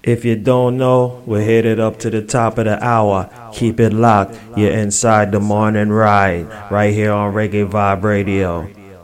If you don't know, we're headed up to the top of the hour. Keep it locked. You're inside the morning ride, right here on Reggae Vibe Radio.